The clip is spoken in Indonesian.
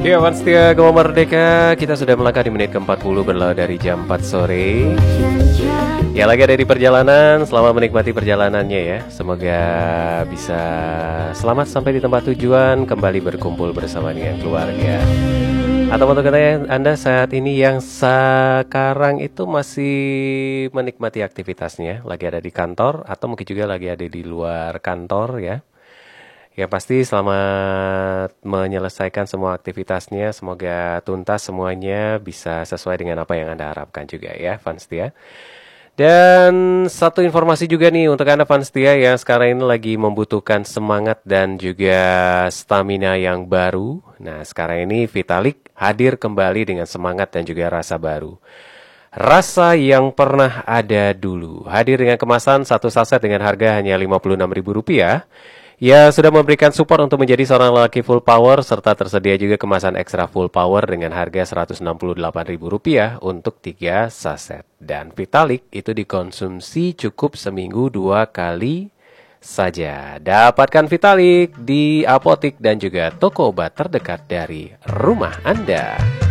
Ya, Setia Gema Merdeka, kita sudah melangkah di menit ke-40 berlalu dari jam 4 sore. Ya, lagi ada di perjalanan, selamat menikmati perjalanannya ya. Semoga bisa selamat sampai di tempat tujuan, kembali berkumpul bersama dengan keluarga. Atau untuk Anda saat ini yang sekarang itu masih menikmati aktivitasnya, lagi ada di kantor atau mungkin juga lagi ada di luar kantor ya. Ya pasti selamat menyelesaikan semua aktivitasnya. Semoga tuntas semuanya, bisa sesuai dengan apa yang Anda harapkan juga ya, Setia. Dan satu informasi juga nih untuk Anda Setia yang sekarang ini lagi membutuhkan semangat dan juga stamina yang baru. Nah, sekarang ini Vitalik hadir kembali dengan semangat dan juga rasa baru. Rasa yang pernah ada dulu. Hadir dengan kemasan satu saset dengan harga hanya Rp56.000. Ya, sudah memberikan support untuk menjadi seorang lelaki full power, serta tersedia juga kemasan ekstra full power dengan harga Rp168.000 untuk 3 saset. Dan Vitalik itu dikonsumsi cukup seminggu 2 kali saja. Dapatkan Vitalik di apotik dan juga toko obat terdekat dari rumah Anda.